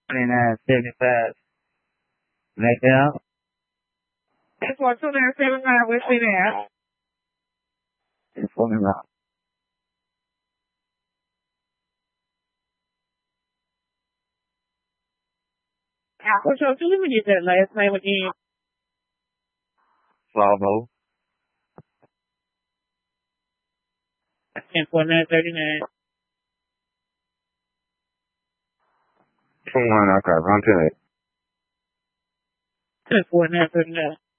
2975. Make it out. It's 12979, we'll see there. It's fucking out. Aqua Show, can you get that last name again? Salvo. 104939. 21, okay, run to it. 104939.